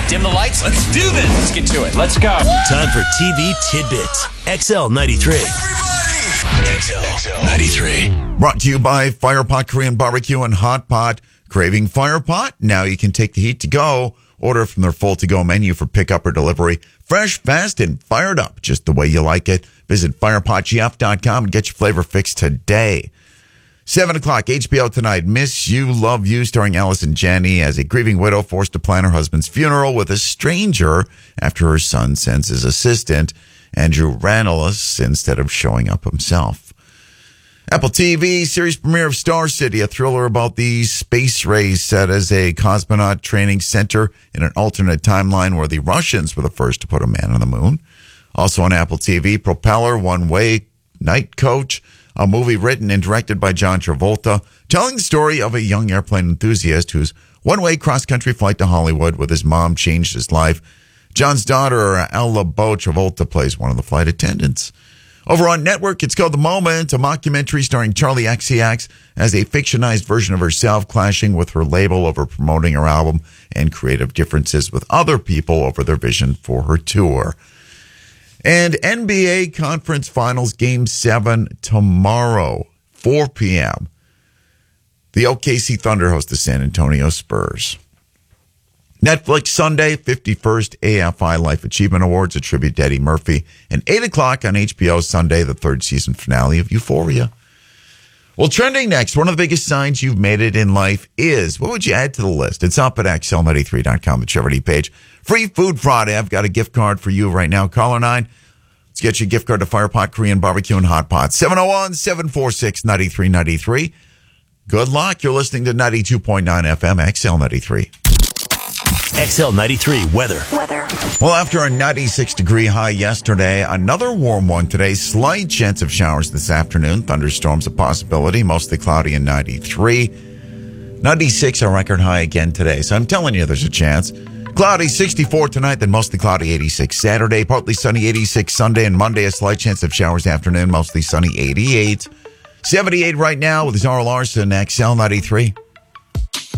Dim the lights. Let's do this. Let's get to it. Let's go. Time for TV Tidbits. XL93. XL93. Brought to you by Firepot Korean Barbecue and Hot Pot. Craving Firepot? Now you can take the heat to go. Order from their full to-go menu for pickup or delivery. Fresh, fast, and fired up, just the way you like it. Visit firepotgf.com and get your flavor fix today. 7 o'clock, HBO tonight. Miss You, Love You, starring Allison Janney as a grieving widow forced to plan her husband's funeral with a stranger after her son sends his assistant, Andrew Rannells, instead of showing up himself. Apple TV series premiere of Star City, a thriller about the space race set as a cosmonaut training center in an alternate timeline where the Russians were the first to put a man on the moon. Also on Apple TV, Propeller, One-Way Night Coach, a movie written and directed by John Travolta, telling the story of a young airplane enthusiast whose one-way cross-country flight to Hollywood with his mom changed his life. John's daughter, Ella Beau Travolta, plays one of the flight attendants. Over on Network, it's called The Moment, a mockumentary starring Charlie XCX as a fictionized version of herself, clashing with her label over promoting her album and creative differences with other people over their vision for her tour. And NBA Conference Finals Game 7 tomorrow, 4 p.m. The OKC Thunder host the San Antonio Spurs. Netflix Sunday, 51st AFI Life Achievement Awards, a tribute to Eddie Murphy. And 8 o'clock on HBO Sunday, the third season finale of Euphoria. Well, trending next, one of the biggest signs you've made it in life is, what would you add to the list? It's up at XL93.com, the charity page. Free Food Friday. I've got a gift card for you right now. Caller 9. Let's get you a gift card to Firepot Korean Barbecue and Hot Pot. 701-746-9393. Good luck. You're listening to 92.9 FM, XL93. XL93 weather. Well, after a 96-degree high yesterday, another warm one today. Slight chance of showers this afternoon. Thunderstorms a possibility. Mostly cloudy and 93. 96 a record high again today. So I'm telling you there's a chance. Cloudy 64 tonight, then mostly cloudy 86 Saturday. Partly sunny 86 Sunday and Monday. A slight chance of showers afternoon. Mostly sunny 88. 78 right now with Zara Larson, XL93.